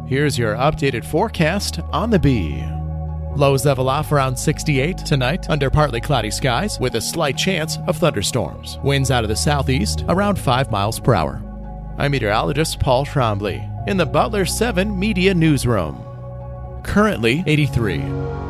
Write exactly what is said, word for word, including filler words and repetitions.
Here's your updated forecast on the Bee. Lows level off around sixty-eight tonight under partly cloudy skies with a slight chance of thunderstorms. Winds out of the southeast around five miles per hour. I'm meteorologist Paul Trombley in the Butler seven Media Newsroom. Currently eighty-three.